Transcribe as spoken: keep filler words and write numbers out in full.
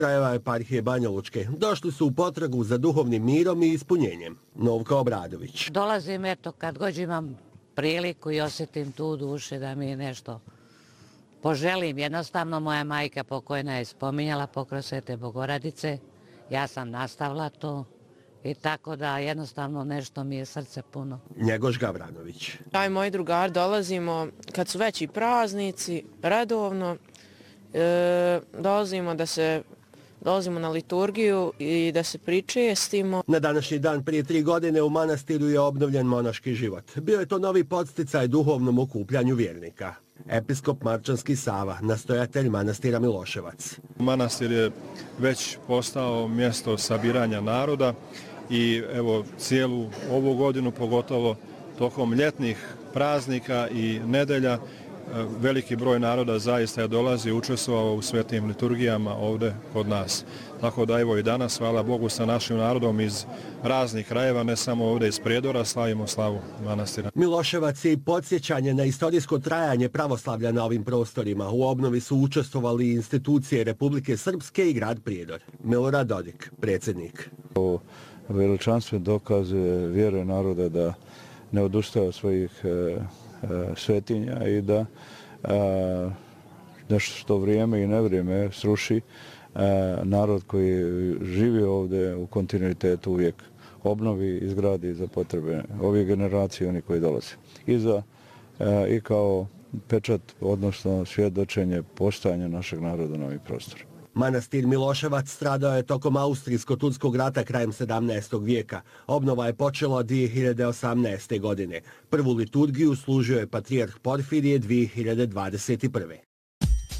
krajeva eparhije Banja Lučke došli su u potragu za duhovnim mirom i ispunjenjem. Novka Obradović. Dolazim, eto, kad god imam priliku i osjetim tu u duši da mi nešto poželim. Jednostavno, moja majka pokojna je spominjala pokraj Svete Bogorodice. Ja sam nastavila to i tako da jednostavno nešto mi je srce puno. Njegoš Gavranović. Ja i moji drugari dolazimo kad su veći praznici, redovno. E, dolazimo da se dolazimo na liturgiju i da se pričestimo. Na današnji dan prije tri godine u manastiru je obnovljen monaški život. Bio je to novi podsticaj duhovnom okupljanju vjernika. Episkop Marčanski Sava, nastojatelj manastira Miloševac. Manastir je već postao mjesto sabiranja naroda i evo cijelu ovu godinu, pogotovo tokom ljetnih praznika i nedelja, veliki broj naroda zaista je dolazi i učestvovao u svetim liturgijama ovdje kod nas. Tako da evo i danas, hvala Bogu, sa našim narodom iz raznih krajeva, ne samo ovdje iz Prijedora, slavimo slavu manastira. Miloševac je i podsjećanje na istorijsko trajanje pravoslavlja na ovim prostorima. U obnovi su učestvovali institucije Republike Srpske i grad Prijedor. Milorad Dodik, predsjednik. Ovo veličanstvo dokazuje vjere naroda da ne odustaje od svojih svetinja i da nešto što vrijeme i nevrijeme sruši narod koji živi ovdje u kontinuitetu uvijek obnovi, izgradi za potrebe ovih generacija i oni koji dolaze. I, za, i kao pečat, odnosno svjedočenje postojanja našeg naroda na ovih prostora. Manastir Miloševac stradao je tokom Austrijsko-turskog rata krajem sedamnaestog vijeka. Obnova je počela dvije hiljade osamnaeste. godine. Prvu liturgiju služio je patrijarh Porfirije dvije hiljade dvadeset prve.